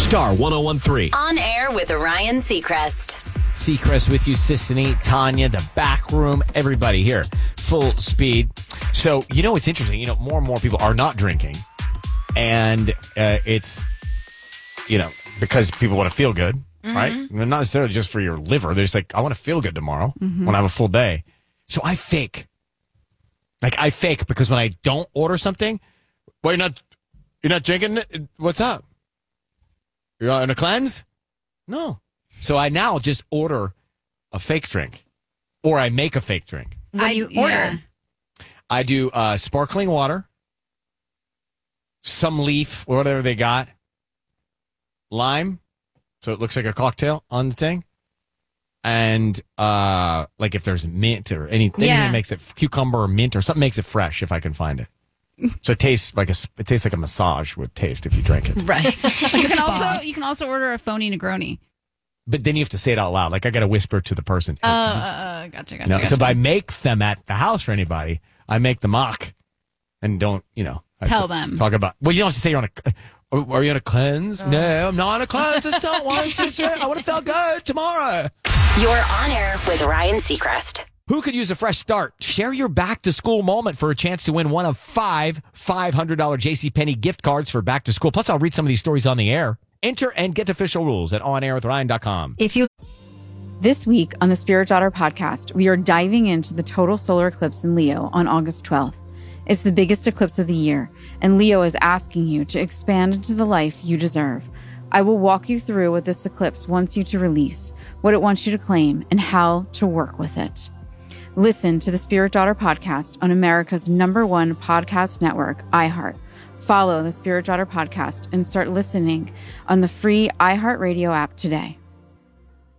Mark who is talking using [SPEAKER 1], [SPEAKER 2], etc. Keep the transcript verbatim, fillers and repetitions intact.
[SPEAKER 1] Star one oh one three.
[SPEAKER 2] On air with Ryan Seacrest.
[SPEAKER 3] Seacrest with you, Sissany, Tanya, the back room, everybody here, full speed. So, you know, it's interesting. You know, more and more people are not drinking. And uh, it's, you know, because people want to feel good, mm-hmm. right? Not necessarily just for your liver. They're just like, I want to feel good tomorrow mm-hmm. when I have a full day. So I fake. Like, I fake because when I don't order something, well, you're not, you're not drinking? What's up? You're on a cleanse? No. So I now just order a fake drink, or I make a fake drink.
[SPEAKER 4] What do you order?
[SPEAKER 5] Yeah.
[SPEAKER 3] I do uh, sparkling water, some leaf, or whatever they got, lime, so it looks like a cocktail on the thing, and uh, like if there's mint or anything
[SPEAKER 4] Yeah.
[SPEAKER 3] that makes it cucumber or mint or something makes it fresh if I can find it. So it tastes like a it tastes like a massage would taste if you drank it.
[SPEAKER 4] Right.
[SPEAKER 5] You can also you can also order a phony Negroni.
[SPEAKER 3] But then you have to say it out loud. Like I got to whisper to the person.
[SPEAKER 5] Oh, uh, uh, gotcha, gotcha.
[SPEAKER 3] No,
[SPEAKER 5] gotcha.
[SPEAKER 3] so if I make them at the house for anybody, I make the mock and don't, you know. I
[SPEAKER 5] Tell
[SPEAKER 3] t-
[SPEAKER 5] them.
[SPEAKER 3] Talk about, well, you don't have to say you're on a, are, are you on a cleanse?
[SPEAKER 5] Oh.
[SPEAKER 3] No, I'm not on a cleanse. I just don't want to. I want to feel good tomorrow.
[SPEAKER 2] You're on air with Ryan Seacrest.
[SPEAKER 3] Who could use a fresh start? Share your back to school moment for a chance to win one of five five hundred dollars JCPenney gift cards for back to school. Plus, I'll read some of these stories on the air. Enter and get official rules at on air with ryan dot com.
[SPEAKER 6] If you
[SPEAKER 7] This week on the Spirit Daughter podcast, we are diving into the total solar eclipse in Leo on August twelfth. It's the biggest eclipse of the year, and Leo is asking you to expand into the life you deserve. I will walk you through what this eclipse wants you to release, what it wants you to claim, and how to work with it. Listen to the Spirit Daughter podcast on America's number one podcast network, iHeart. Follow the Spirit Daughter podcast and start listening on the free iHeartRadio app today.